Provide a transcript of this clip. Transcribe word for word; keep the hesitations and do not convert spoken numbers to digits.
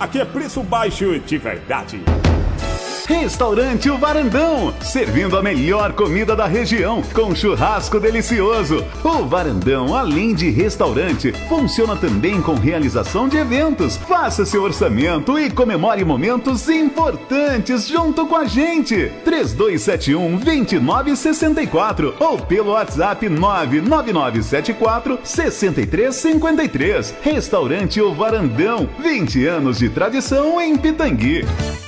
Aqui é preço baixo de verdade. Restaurante O Varandão, servindo a melhor comida da região, com churrasco delicioso. O Varandão, além de restaurante, funciona também com realização de eventos. Faça seu orçamento e comemore momentos importantes junto com a gente. três dois sete um, dois nove seis quatro ou pelo WhatsApp nove nove nove sete quatro, seis três cinco três. Restaurante O Varandão, vinte anos de tradição em Pitangui.